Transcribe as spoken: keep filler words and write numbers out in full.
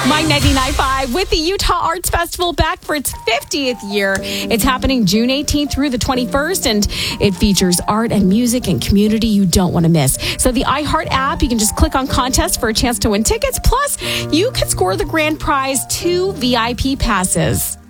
My ninety-nine point five with the Utah Arts Festival back for its fiftieth year. It's happening June eighteenth through the twenty-first, and it features art and music and community you don't want to miss. So the iHeart app, you can just click on contest for a chance to win tickets. Plus, you can score the grand prize, two V I P passes.